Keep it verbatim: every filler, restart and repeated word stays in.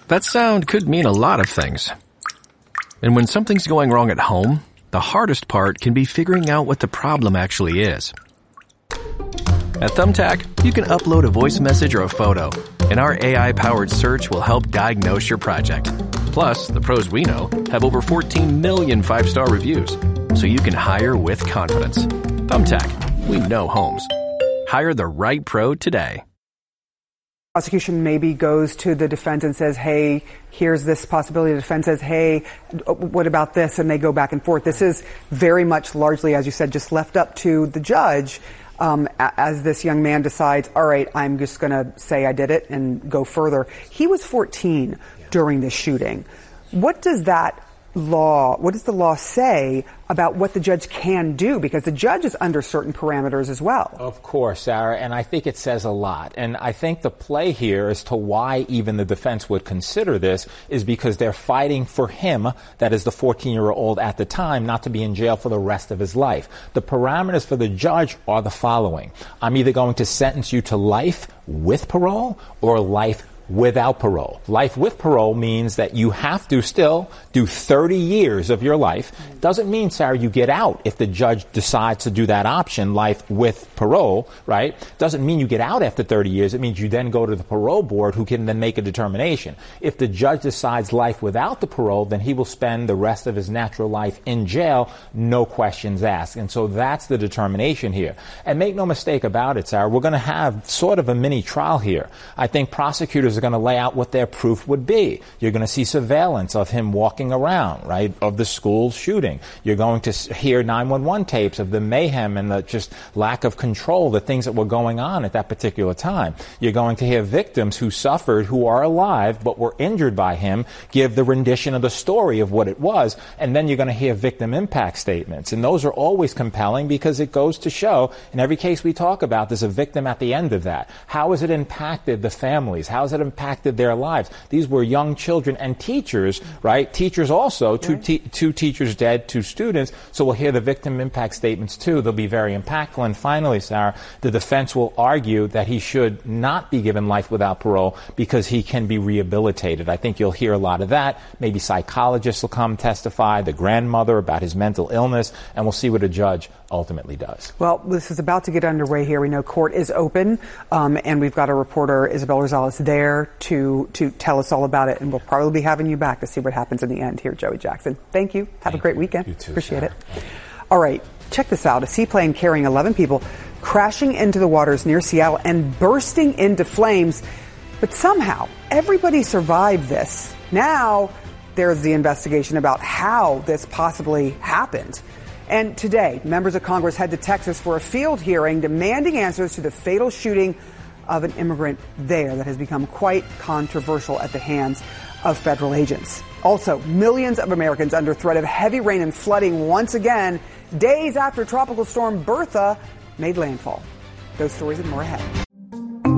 That sound could mean a lot of things. And when something's going wrong at home, the hardest part can be figuring out what the problem actually is. At Thumbtack, you can upload a voice message or a photo, and our A I-powered search will help diagnose your project. Plus, the pros we know have over fourteen million five-star reviews, so you can hire with confidence. Thumbtack, we know homes. Hire the right pro today. Prosecution maybe goes to the defense and says, hey, here's this possibility. The defense says, hey, what about this? And they go back and forth. This is very much largely, as you said, just left up to the judge um, as this young man decides, all right, I'm just going to say I did it and go further. He was fourteen during this shooting. What does that law, what does the law say about what the judge can do? Because the judge is under certain parameters as well. Of course, Sarah, and I think it says a lot. And I think the play here as to why even the defense would consider this is because they're fighting for him, that is the fourteen-year-old at the time, not to be in jail for the rest of his life. The parameters for the judge are the following. I'm either going to sentence you to life with parole or life without parole. Life with parole means that you have to still do thirty years of your life. Doesn't mean, Sarah, you get out if the judge decides to do that option, life with parole, right? Doesn't mean you get out after thirty years. It means you then go to the parole board who can then make a determination. If the judge decides life without the parole, then he will spend the rest of his natural life in jail, no questions asked. And so that's the determination here. And make no mistake about it, Sarah, we're going to have sort of a mini trial here. I think prosecutors are going to lay out what their proof would be. You're going to see surveillance of him walking around, right, of the school shooting. You're going to hear nine one one tapes of the mayhem and the just lack of control, the things that were going on at that particular time. You're going to hear victims who suffered, who are alive, but were injured by him, give the rendition of the story of what it was, and then you're going to hear victim impact statements. And those are always compelling because it goes to show, in every case we talk about, there's a victim at the end of that. How has it impacted the families? How has it impacted their lives? These were young children and teachers, right? Teachers also, two, te- two teachers dead, two students. So we'll hear the victim impact statements too. They'll be very impactful. And finally, Sarah, the defense will argue that he should not be given life without parole because he can be rehabilitated. I think you'll hear a lot of that. Maybe psychologists will come testify, the grandmother about his mental illness, and we'll see what a judge ultimately does. Well, this is about to get underway here. We know court is open, um, and we've got a reporter, Isabel Rosales, there to to tell us all about it, and we'll probably be having you back to see what happens in the end here, Joey Jackson. Thank you. Have Thank a great you. weekend. You too, Appreciate Sarah. it. All right, check this out. A seaplane carrying eleven people crashing into the waters near Seattle and bursting into flames, but somehow everybody survived this. Now there's the investigation about how this possibly happened. And today, members of Congress head to Texas for a field hearing demanding answers to the fatal shooting of an immigrant there that has become quite controversial at the hands of federal agents. Also, millions of Americans under threat of heavy rain and flooding once again, days after Tropical Storm Bertha made landfall. Those stories and more ahead.